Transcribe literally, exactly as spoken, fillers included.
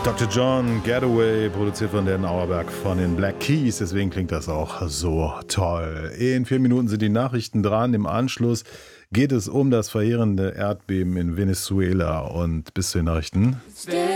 Doktor John Getaway, produziert von Dan Auerbach von den Black Keys, deswegen klingt das auch so toll. In vier Minuten sind die Nachrichten dran, im Anschluss geht es um das verheerende Erdbeben in Venezuela und bis zu den Nachrichten. Stay